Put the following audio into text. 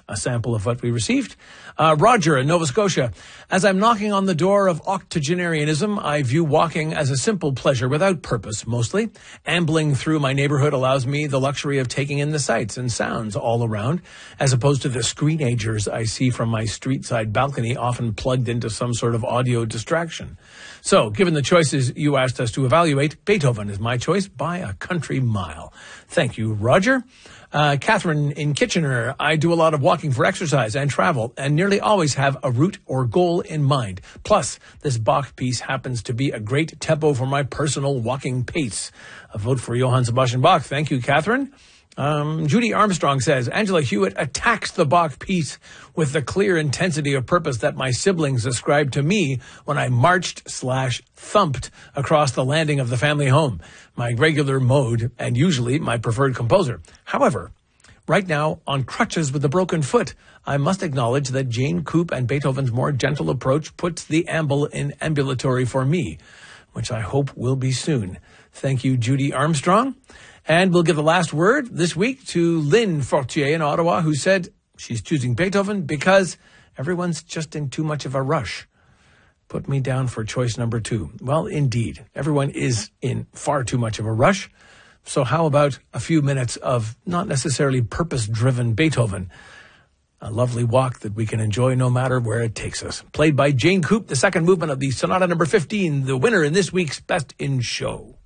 a sample of what we received. Roger in Nova Scotia. As I'm knocking on the door of octogenarianism, I view walking as a simple pleasure without purpose, mostly. Ambling through my neighborhood allows me the luxury of taking in the sights and sounds all around, as opposed to the screenagers I see from my street-side balcony, often plugged into some sort of audio distraction. So, given the choices you asked us to evaluate, Beethoven is my choice by a country mile. Thank you, Roger. Catherine in Kitchener. I do a lot of walking for exercise and travel and nearly always have a route or goal in mind. Plus, this Bach piece happens to be a great tempo for my personal walking pace. A vote for Johann Sebastian Bach. Thank you, Catherine. Judy Armstrong says, Angela Hewitt attacks the Bach piece with the clear intensity of purpose that my siblings ascribed to me when I marched/thumped across the landing of the family home, my regular mode and usually my preferred composer. However, right now, on crutches with a broken foot, I must acknowledge that Jane Coop and Beethoven's more gentle approach puts the amble in ambulatory for me, which I hope will be soon. Thank you, Judy Armstrong. And we'll give the last word this week to Lynn Fortier in Ottawa, who said she's choosing Beethoven because everyone's just in too much of a rush. Put me down for choice number 2. Well, indeed, everyone is in far too much of a rush. So how about a few minutes of not necessarily purpose-driven Beethoven? A lovely walk that we can enjoy no matter where it takes us. Played by Jane Coop, the second movement of the Sonata number 15, the winner in this week's Best in Show.